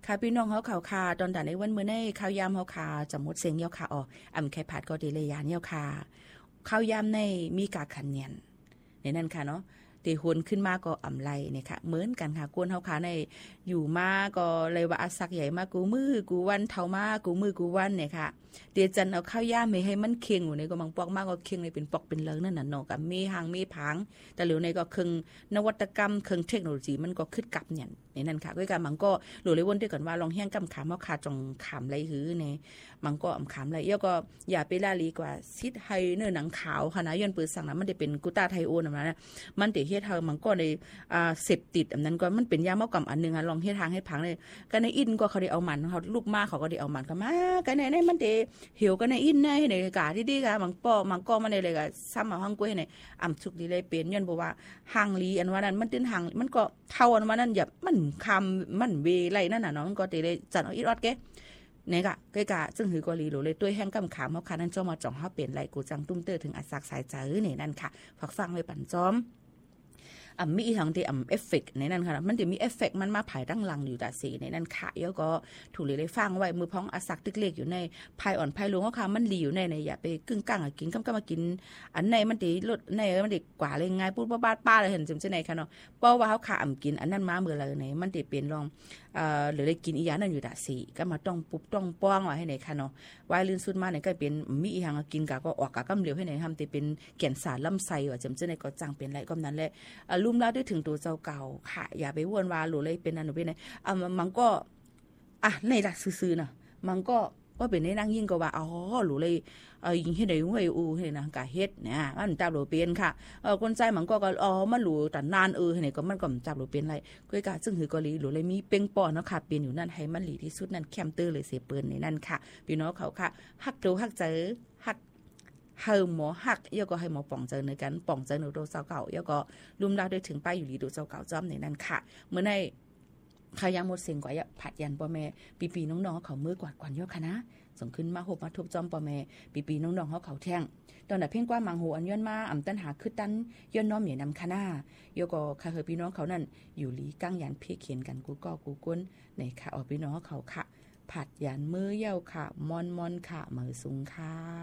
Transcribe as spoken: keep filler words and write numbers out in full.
ค่ะพี่น้องเฮาข่าวค่ะตอนแต่ในวันมื้อนี้ข้าวยามเฮาค่ะจะหมดเสียงเหี่ยวค่ะอ๋ออำไข่ผัดก็ดีเลยยานเหี่ยวค่ะข้าวยามในมีกาขันเนียนในนั้นค่ะเนาะตีหนขึ้นมาก็อำไลเนี่ยค่ะเหมือนกันค่ะกวนเฮาค่ะในอยู่มาก็เลยว่าอาสักใหญ่มากูมือกูวันเท่ามากูมือกูวันเนี่ยค่ะเดี๋ยวจันเอาข้าวยามไม่ให้มันเคียงอยู่ในก็มังปอกมากก็เคียงในเป็นปอกเป็นเลิงนั่นน่ะเนาะกับมีหางมีผางแต่เหลียวในก็ครึ่งนวัตกรรมครึ่งเทคโนโลยีมันก็ขึ้นกับเนี่ยในนั้นค่ะก็การมันก็หลุเลยวนด้วยกันว่าลองแห้งกำขามเฮาค่ะจงขามไรหือในมันก็อำขามไรเยอะก็อย่าไปล่าลีกว่าซิดให้เนื้อหนังขาวค่ะนะย้อนปืนสั่งนั้นมันได้เป็นกูต้าไทโอนนั่นนะมันได้เฮ็ดให้มันก็ในอ่าเสพติดอันนั้นก็มันเป็นยาเมากำอันนึงอ่ะลองเฮ็ดทางให้พังเลยก็ในอินก็เขาได้เอามันเขาลูกมาเขาก็ได้เอามันก็มาก็ในในมันได้เหี่ยวก็ในอินในในกาดีๆก็มันปอมันก็มันได้เลยก็ซ้ำเอาหังกล้วยในอ่ำสุกดีเลยเป็นย้อนบ่ว่าหางลีอันว่านั้นมันเป็นหางมันก็เท่าอันว่านั้นอย่ามันคำมันเวไรนั่นน่ะเนาะมันก็ได้เลยจัดเอาอีออดแกเนี่ยกะใกล้กะซึ่งหือกอลีโหลเลยด้วยแห้งกำขามเฮาค่ะนั่นจ้อมาจ่องเฮาเป็นไรกูจังตุ้มเตอถึงอัสักสายจื้อนี่นั่นค่ะฝากฟังไว้ปั่นจ้อมอ่ำมีอีทางที่อ่ำเอฟเฟกต์ในนั้นค่ะมันจะมีเอฟเฟกต์มันมาภายตั้งหลังอยู่แต่สีในนั้นค่ะแล้วก็ถูกเลยเลยฟังไว้มือพ้องอัสักตึกเล็กอยู่ในภายอ่อนภายลงก็ค่ะมันหลีอยู่ในในอย่าไปกึ่งกลางอ่ะกินกำกำมากินอันในมันดีลดในมันดีกว่าเลยง่ายพูดบ้าป้าเลยเห็นจำเจไหนค่ะเนาะเพราะว่าเขาขาอ่ำกินอันนั้นมาเมื่อไรไหนมันดีเปลี่ยนลองเอ่อหรือเลยกินอีหยานั่นอยู่แต่สีก็มาต้องปุ๊บต้องป้องไว้ให้ไหนค่ะเนาะวายลื่นสุดมาเนี่ยก็เป็นมีอีหางกินกะก็ออกกะกำเหลียวให้ไหนทำแต่เป็นแก่นสารลำไส้ว่าจำเจไหนก็จังเป็นไรก็นั้นแหละลุ่มแล้วได้ถึงตัวเจ้าเก่าค่ะอย่าไปวนวาหรือเลยเป็นอันนู้นเป็นไหนอ่ะมันก็อ่ะในหลักซื่อๆน่ะมันก็ว่าเป็นในนั่งยิ่งก็ว่าอ๋อหรือเลยเออยิงให้ได้ห้วยอูให้นะกะเฮ็ดเนี่ยมันจับหรือเป็นค่ะเออคนใจมันก็ก็อ๋อมันหลูแต่นานเออให้ไหนก็มันก็จับหรือเป็นไรก็กะซึ่งหือกอลีหรือเลยมีเป้งปอเนาะค่ะเป็นอยู่นั่นให้มันหลีที่สุดนั่นแคมเตอร์เลยเสียเปิ้นในนั่นค่ะพี่น้องเขาค่ะฮักดูฮักเจอฮักเฮาหมอหักยก็ให้หมอป่องเจอในกันป่องเจอหนูโดเจ้าเก่ายก็ลุมลาด้วยถึงไปอยู่ดีดูเจ้าเก่าจ้อมในนั้นค่ะเมื่อในขยังหมดเสียงกว่าผัดยันปอแม่ปีปีน้องๆเขามือกวาดกวนยกค่ะนะส่งขึ้นมาหบมาทุบจอมปอแม่ปีปีน้องๆเขาเขาแท่งตอนน่ะเพ่งกว่ามังโหอันย้อนมาอ่ำตันหาคือตันย้อนน้อมเหมียนำคณะยก็ค่ะเฮอพี่น้องเขานั่นอยู่ลีกั้งยันเพียเขียนกันกูก็กูก้นในค่ะออกพี่น้องเขาค่ะผัดยันมือเย้าค่ะมอนมอนค่ะมือสูงค่ะ